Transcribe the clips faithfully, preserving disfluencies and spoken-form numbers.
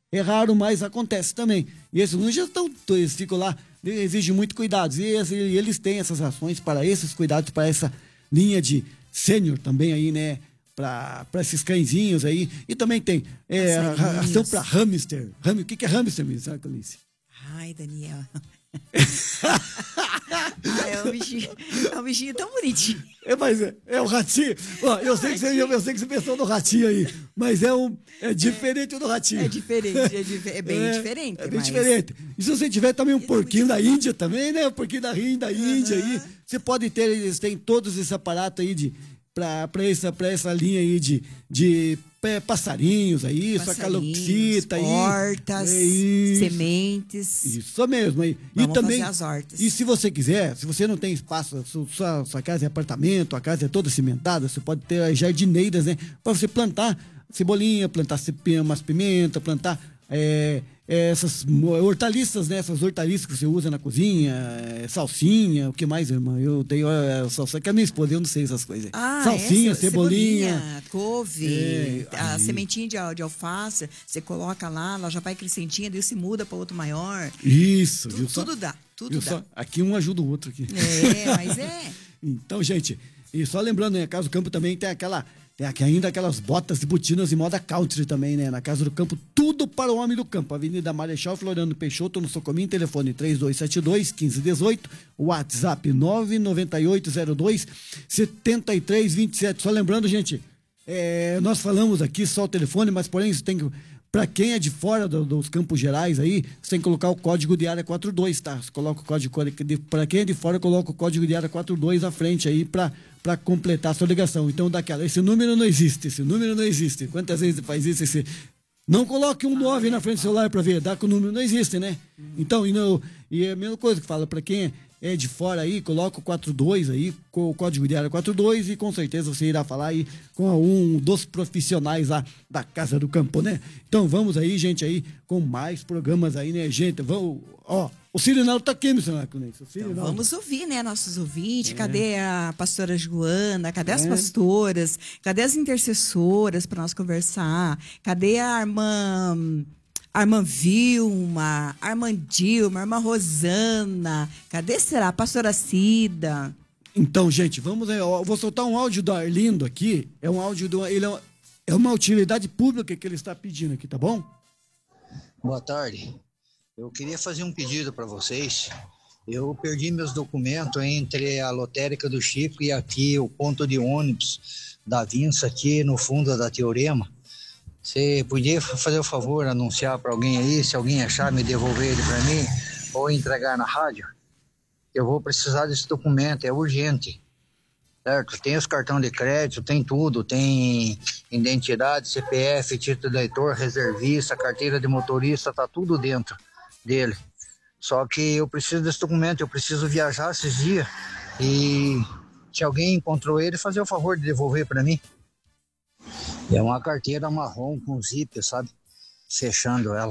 É raro, mas acontece também. E esses números já estão, eles ficam lá, exigem muito cuidado. E eles, eles têm essas ações para esses cuidados, para essa linha de sênior também aí, né? Para esses cãezinhos aí. E também tem é, a, ação para hamster. Ham, o que, que é hamster, mesmo, sabe, Calice? Ai, Daniel. Ai, é um bichinho, é um bichinho tão bonitinho. É, mas é, é o ratinho. Ó, eu, sei que você, eu sei que você pensou no ratinho aí, mas é, um, é diferente é, do ratinho. É diferente, é, dif é bem é, diferente. É bem mas... diferente. E se você tiver também um porquinho da Índia também, né? Um porquinho da, da Índia uhum. aí, você pode ter, eles têm todos esse aparato aí de para essa, essa linha aí de, de é, passarinhos aí, sua calopsita aí. Hortas, é sementes. Isso mesmo aí. Vamos e também, fazer as hortas. E se você quiser, se você não tem espaço, sua, sua casa é apartamento, a casa é toda cimentada, você pode ter as jardineiras, né? Para você plantar cebolinha, plantar umas pimentas, plantar é, essas hortaliças, né? Essas hortaliças que você usa na cozinha, é, salsinha, o que mais, irmã? Eu tenho é, salsa que a minha esposa, eu não sei essas coisas. Ah, salsinha, essa, cebolinha, cebolinha, couve, é, a aí. sementinha de, de alface, você coloca lá, ela já vai crescentinha, daí se muda para outro maior. Isso, Tu, viu? Tudo dá, tudo dá. Só? Aqui um ajuda o outro aqui. É, mas é. Então, gente, e só lembrando, né, a Casa do Campo também tem aquela, tem aqui ainda aquelas botas e botinas em moda country também, né, na Casa do Campo, tudo para o homem do campo. Avenida Marechal Floriano Peixoto, no Socominho, telefone três dois sete dois, um cinco um oito, WhatsApp nove nove oito zero dois, sete três dois sete. Só lembrando, gente, é, nós falamos aqui só o telefone, mas porém você tem que... Para quem é de fora do, dos Campos Gerais aí, você tem que colocar o código de área quarenta e dois, tá? Você coloca o código, para quem é de fora, coloca o código de área quarenta e dois à frente aí para para completar a sua ligação. Então, daquela, esse número não existe, esse número não existe. Quantas vezes você faz isso? Esse... Não coloque um nove na frente do celular para ver, dá que o número não existe, né? Então, e, não, e é a mesma coisa que fala, para quem é é de fora aí, coloca o quarenta e dois aí, com o código de área quarenta e dois, e com certeza você irá falar aí com um dos profissionais lá da Casa do Campo, né? Então vamos aí, gente, aí, com mais programas aí, né, gente? Vamos, ó, o Cirinaldo tá aqui, meu senhor Clemente. Então, vamos ouvir, né, nossos ouvintes. É. Cadê a pastora Joana? Cadê é. as pastoras? Cadê as intercessoras para nós conversar? Cadê a irmã... A irmã Vilma, a irmã Dilma, a irmã Rosana, cadê será? A pastora Cida. Então, gente, vamos aí, eu vou soltar um áudio do Arlindo aqui, é um áudio, do, ele é uma, é uma utilidade pública que ele está pedindo aqui, tá bom? Boa tarde, eu queria fazer um pedido para vocês. Eu perdi meus documentos entre a lotérica do Chico e aqui o ponto de ônibus da Vinça aqui no fundo da Teorema. Você podia fazer o favor, anunciar para alguém aí, se alguém achar, me devolver ele para mim, ou entregar na rádio? Eu vou precisar desse documento, é urgente, certo? Tem os cartões de crédito, tem tudo, tem identidade, C P F, título de eleitor, reservista, carteira de motorista, tá tudo dentro dele. Só que eu preciso desse documento, eu preciso viajar esses dias e se alguém encontrou ele, fazer o favor de devolver para mim. É uma carteira marrom com zíper, sabe? Fechando ela.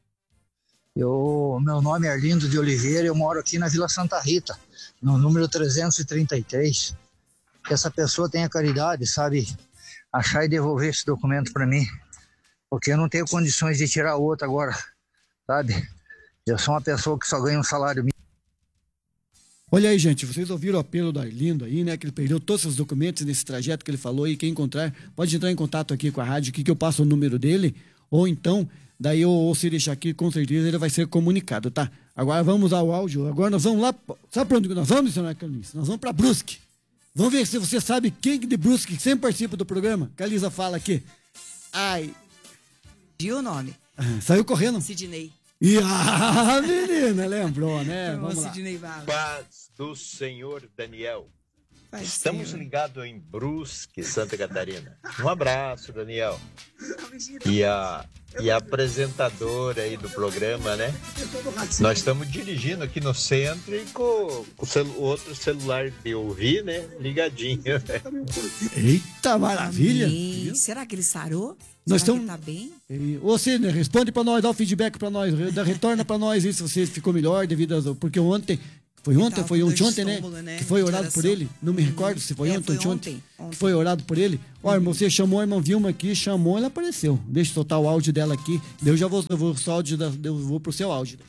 Eu, meu nome é Arlindo de Oliveira, eu moro aqui na Vila Santa Rita, no número trezentos e trinta e três. Que essa pessoa tenha caridade, sabe? Achar e devolver esse documento para mim. Porque eu não tenho condições de tirar outro agora, sabe? Eu sou uma pessoa que só ganha um salário mínimo. Olha aí, gente, vocês ouviram o apelo do Arlindo aí, né? Que ele perdeu todos os documentos nesse trajeto que ele falou, e quem encontrar pode entrar em contato aqui com a rádio, que, que eu passo o número dele, ou então, daí eu, ou se deixar aqui, com certeza ele vai ser comunicado, tá? Agora vamos ao áudio, agora nós vamos lá, sabe pra onde nós vamos, senhora Calice? Nós vamos pra Brusque. Vamos ver se você sabe quem de Brusque sempre participa do programa. Que a Lisa fala aqui. Ai. Viu o nome? Ah, saiu correndo. Sidney. E a menina lembrou, né? Vamos lá. Paz do Senhor Daniel. Pai Estamos Senhor. ligados em Brusque, Santa Catarina. Um abraço, Daniel. E a, e a apresentadora aí do programa, né? Nós estamos dirigindo aqui no centro e com, com o celu, outro celular de ouvir, né? Ligadinho. Eita, maravilha! Amém. Será que ele sarou? Nós Será estamos... que tá bem? E, ô, Sidney, responde para nós, dá o feedback para nós, retorna para nós aí se você ficou melhor devido a... Porque ontem Foi Ele ontem, tava foi com ontem, dor de ontem, né? estômago, né? Que foi De orado por oração. ele. Não me recordo se foi É, ontem, foi ontem, ontem, ontem. que foi orado por ele. Ó, irmão, você chamou a irmã Vilma aqui, chamou, ela apareceu. Deixa eu soltar o áudio dela aqui. Eu já vou, eu vou, o áudio da, eu vou pro seu áudio.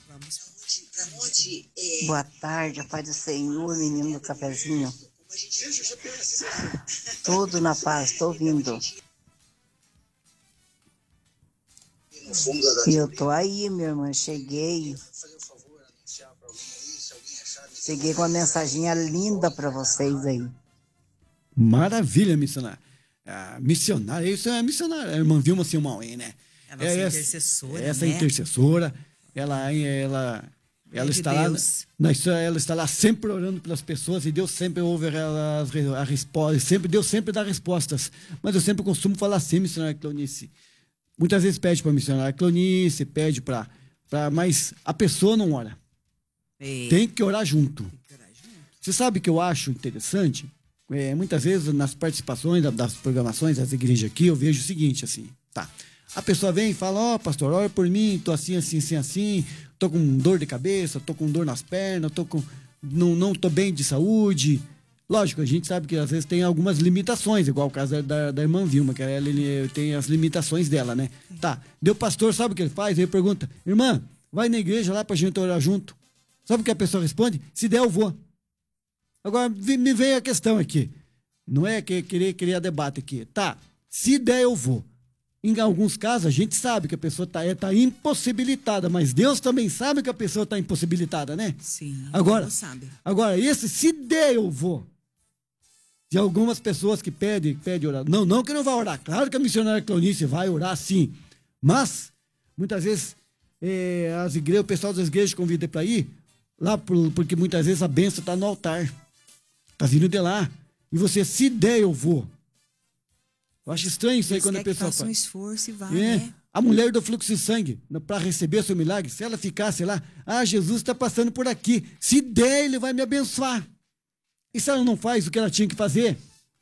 Boa tarde, a paz do Senhor, menino do cafezinho. Tudo na paz, tô ouvindo. E eu tô aí, minha irmã, cheguei. Cheguei com uma mensaginha linda pra vocês aí. Maravilha, missionária. Ah, missionária, isso é missionária. A irmã Vilma Simão, né? É a nossa essa, intercessora, Essa né? intercessora, ela, ela, ela, de está lá, Deus. na história, ela está lá sempre orando pelas pessoas e Deus sempre ouve as, a resposta, sempre, Deus sempre dá respostas. Mas eu sempre costumo falar assim, missionária Cleonice. Muitas vezes pede para a missionária Cleonice, pede para... Mas a pessoa não ora. Ei, Tem que orar junto. tem que orar junto. Você sabe que eu acho interessante? É, muitas vezes nas participações da- das programações das igrejas aqui, eu vejo o seguinte, assim, tá. A pessoa vem e fala, ó, pastor, ora por mim, tô assim, assim, assim, assim, tô com dor de cabeça, tô com dor nas pernas, tô com... Não, não tô bem de saúde. Lógico, a gente sabe que às vezes tem algumas limitações, igual o caso da, da, da irmã Vilma, que ela ele, tem as limitações dela, né? Tá, deu pastor, sabe o que ele faz? Ele pergunta, irmã, vai na igreja lá pra gente orar junto. Sabe o que a pessoa responde? Se der, eu vou. Agora, me vem a questão aqui. Não é que querer criar debate aqui. Tá, se der, eu vou. Em alguns casos, a gente sabe que a pessoa está é, tá impossibilitada, mas Deus também sabe que a pessoa está impossibilitada, né? Sim, Agora, Deus sabe. agora, esse se der, eu vou. De algumas pessoas que pedem, pedem orar. Não, não que não vai orar. Claro que a missionária Cleonice vai orar, sim. Mas, muitas vezes, é, as igrejas, o pessoal das igrejas convida para ir, lá por, porque muitas vezes a bênção está no altar. Está vindo de lá. E você, se der, eu vou. Eu acho estranho isso aí Deus quando quer a pessoa que faça um faz. esforço e vá, É, né? a mulher do fluxo de sangue, para receber seu milagre, se ela ficasse lá, ah, Jesus está passando por aqui. Se der, ele vai me abençoar. E se ela não faz o que ela tinha que fazer?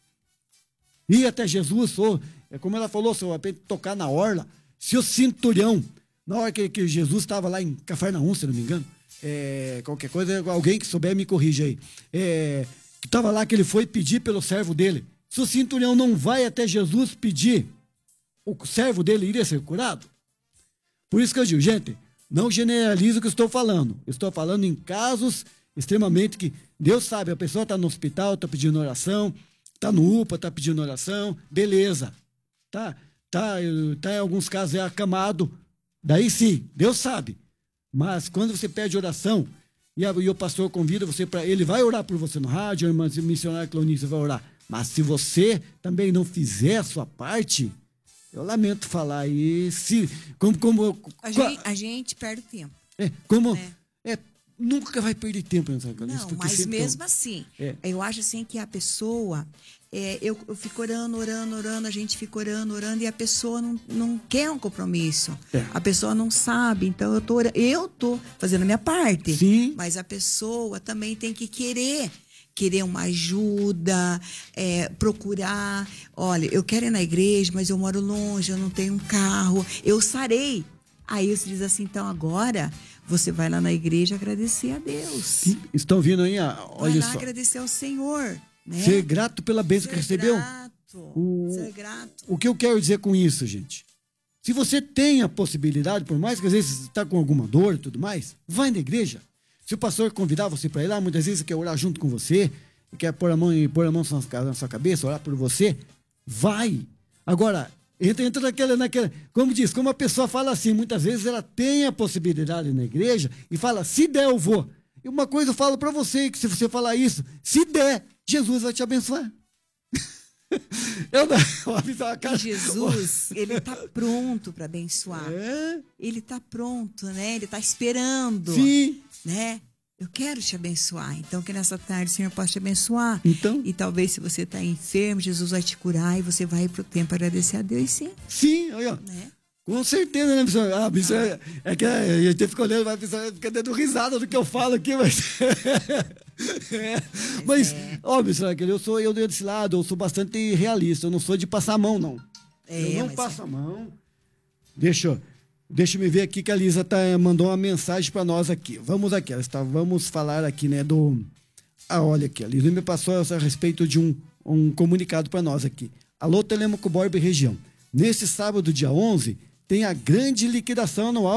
Ir até Jesus, ou, é como ela falou, se eu apenas tocar na orla, se o cinturão, na hora que, que Jesus estava lá em Cafarnaum, se não me engano, é, qualquer coisa, alguém que souber me corrige aí, é, que estava lá, que ele foi pedir pelo servo dele. Se o cinturão não vai até Jesus pedir, o servo dele iria ser curado? Por isso que eu digo, gente, não generalizo o que eu estou falando. Eu estou falando em casos extremamente que Deus sabe, a pessoa está no hospital, está pedindo oração, está no U P A, está pedindo oração, beleza. Tá, tá, tá em alguns casos é acamado, daí sim, Deus sabe. Mas quando você pede oração e, a, e o pastor convida você para... Ele vai orar por você no rádio, a irmã missionária Cleonice vai orar. Mas se você também não fizer a sua parte, eu lamento falar aí, se, como... como A gente, a gente perde tempo. é, como né? é, nunca vai perder tempo nessa Cleonice. Não, porque mas sempre mesmo tem- assim, É. eu acho assim que a pessoa, é, eu, eu fico orando, orando, orando, a gente fica orando, orando, e a pessoa não, não quer um compromisso. É. A pessoa não sabe, então eu tô, ora- eu tô fazendo a minha parte. Sim. Mas a pessoa também tem que querer. Querer uma ajuda, é, procurar. Olha, eu quero ir na igreja, mas eu moro longe, eu não tenho um carro, eu sarei. Aí você diz assim, então agora você vai lá na igreja agradecer a Deus. Sim, estão vindo aí, ah, Vai olha lá só. agradecer ao Senhor, né? Ser grato pela bênção Ser que recebeu. grato, O- ser grato. O que eu quero dizer com isso, gente? Se você tem a possibilidade, por mais que às vezes está com alguma dor e tudo mais, vai na igreja. Se o pastor convidar você para ir lá, muitas vezes quer orar junto com você, quer pôr a mão, pôr a mão na sua- na sua cabeça, orar por você, vai. Agora, entra, entra naquela, naquela, como diz, como a pessoa fala assim, muitas vezes ela tem a possibilidade na igreja e fala, se der eu vou. E uma coisa eu falo para você, que se você falar isso, se der, Jesus vai te abençoar. Eu não, a cara- E Jesus, ele tá pronto para abençoar. É, Ele tá pronto, né? Ele tá esperando, sim. né? Eu quero te abençoar. Então, que nessa tarde o Senhor possa te abençoar. Então? E talvez se você está enfermo, Jesus vai te curar e você vai pro tempo agradecer a Deus, sim, Sim, aí, ó. né? Com certeza, né, pessoal? Ah, isso é, é que a gente fica olhando, vai pensar, fica dando risada do que eu falo aqui, mas. É. Mas, ó, pessoal, eu sou eu desse lado, eu sou bastante realista, eu não sou de passar a mão, não. É, eu não mas passo a mão. Deixa eu. Deixa eu ver aqui que a Lisa tá, mandou uma mensagem para nós aqui. Vamos aqui, ela está, vamos falar aqui, né, do... Ah, olha aqui, a Lisa me passou a respeito de um, um comunicado para nós aqui. Alô, Telêmaco Borba e região. Neste sábado, dia onze, tem a grande liquidação anual